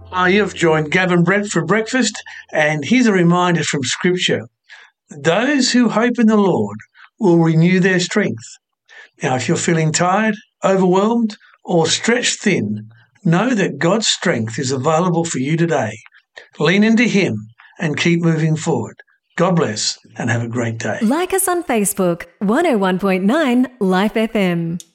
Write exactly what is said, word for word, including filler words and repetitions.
Uh, you've joined Gavin Brett for breakfast, and here's a reminder from Scripture. Those who hope in the Lord will renew their strength. Now, if you're feeling tired, overwhelmed, or stretched thin, know that God's strength is available for you today. Lean into Him and keep moving forward. God bless and have a great day. Like us on Facebook, one oh one point nine Life F M.